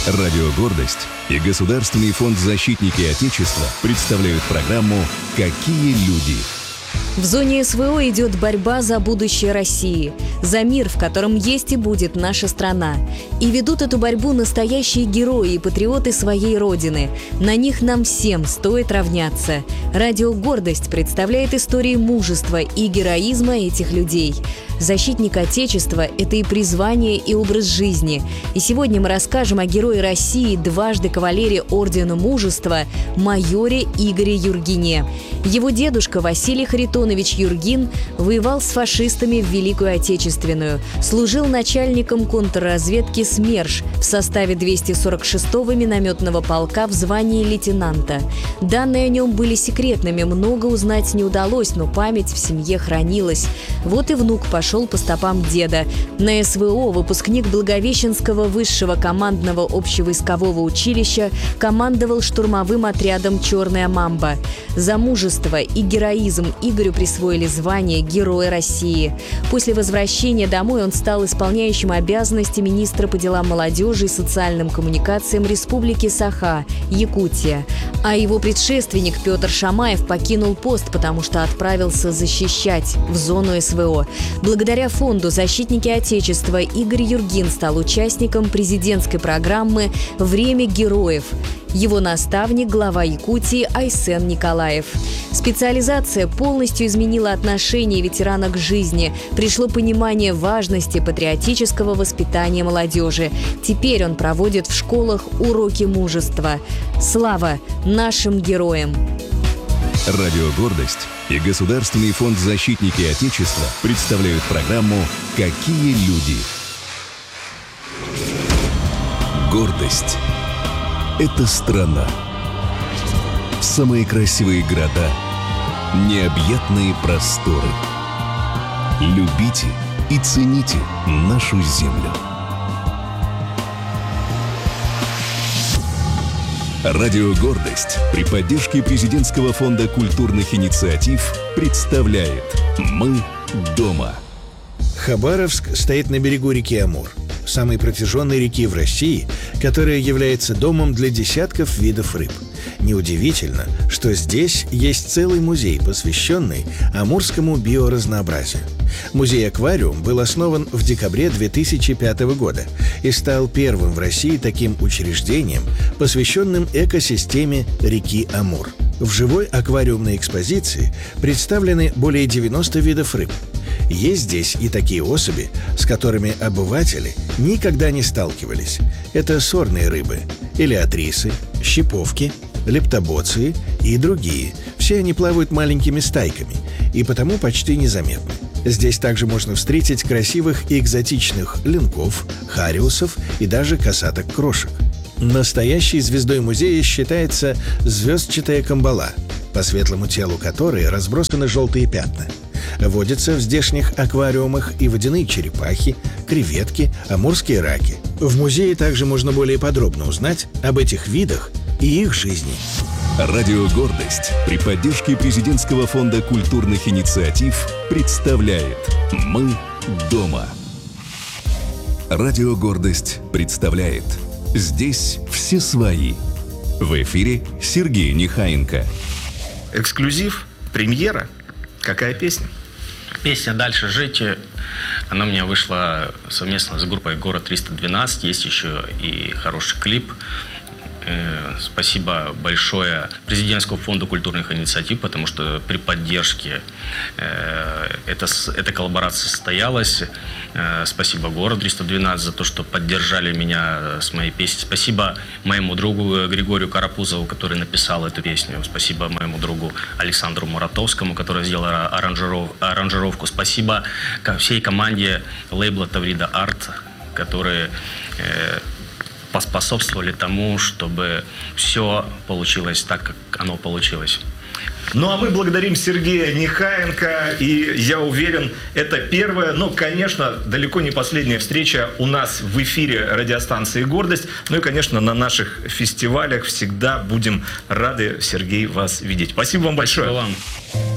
Радио «Гордость» и Государственный фонд «Защитники Отечества» представляют программу «Какие люди?». В зоне СВО идет борьба за будущее России, за мир, в котором есть и будет наша страна. И ведут эту борьбу настоящие герои и патриоты своей Родины. На них нам всем стоит равняться. Радио «Гордость» представляет истории мужества и героизма этих людей. Защитник Отечества – это и призвание, и образ жизни. И сегодня мы расскажем о герое России, дважды кавалере Ордена Мужества, майоре Игоре Юргине. Его дедушка Василий Харитонович Юргин воевал с фашистами в Великую Отечественную, служил начальником контрразведки СМЕРШ в составе 246-го минометного полка в звании лейтенанта. Данные о нем были секретными, много узнать не удалось, но память в семье хранилась. Вот и внук пошел по стопам деда. На СВО выпускник Благовещенского высшего командного общевойскового училища командовал штурмовым отрядом «Черная мамба». За мужество и героизм Игорю присвоили звание Героя России. После возвращения домой он стал исполняющим обязанности министра по делам молодежи и социальным коммуникациям Республики Саха, Якутия. А его предшественник Петр Шамаев покинул пост, потому что отправился защищать в зону СВО. Благодаря фонду «Защитники Отечества» Игорь Юргин стал участником президентской программы «Время героев». Его наставник – глава Якутии Айсен Николаев. Специализация полностью изменила отношение ветерана к жизни. Пришло понимание важности патриотического воспитания молодежи. Теперь он проводит в школах уроки мужества. Слава нашим героям! Радио «Гордость» и Государственный фонд «Защитники Отечества» представляют программу «Какие люди?». Гордость – это страна. Самые красивые города, необъятные просторы. Любите и цените нашу землю. Радио «Гордость» при поддержке Президентского фонда культурных инициатив представляет «Мы дома». Хабаровск стоит на берегу реки Амур, самой протяженной реки в России, которая является домом для десятков видов рыб. Неудивительно, что здесь есть целый музей, посвященный амурскому биоразнообразию. Музей-аквариум был основан в декабре 2005 года и стал первым в России таким учреждением, посвященным экосистеме реки Амур. В живой аквариумной экспозиции представлены более 90 видов рыб. Есть здесь и такие особи, с которыми обыватели никогда не сталкивались. Это сорные рыбы, элеотрисы, щиповки, лептобоции и другие. Все они плавают маленькими стайками и потому почти незаметны. Здесь также можно встретить красивых и экзотичных ленков, хариусов и даже косаток-крошек. Настоящей звездой музея считается звездчатая камбала, по светлому телу которой разбросаны желтые пятна. Водятся в здешних аквариумах и водяные черепахи, креветки, амурские раки. В музее также можно более подробно узнать об этих видах и их жизни. Радио «Гордость» при поддержке Президентского фонда культурных инициатив представляет «Мы дома». Радио «Гордость» представляет «Здесь все свои». В эфире Сергей Нехаенко. Эксклюзив, премьера. Какая песня? Песня «Дальше жить». Она у меня вышла совместно с группой «Город 312». Есть еще и хороший клип. Спасибо большое Президентскому фонду культурных инициатив, потому что при поддержке эта коллаборация состоялась. Спасибо городу 312 за то, что поддержали меня с моей песней. Спасибо моему другу Григорию Карапузову, который написал эту песню. Спасибо моему другу Александру Муратовскому, который сделал аранжировку. Спасибо всей команде лейбла Таврида Арт, которые поспособствовали тому, чтобы все получилось так, как оно получилось. Ну а мы благодарим Сергея Нехаенко, и я уверен, это первая, но, конечно, далеко не последняя встреча у нас в эфире радиостанции «Гордость». Ну и, конечно, на наших фестивалях всегда будем рады, Сергей, вас видеть. Спасибо вам большое. Спасибо вам.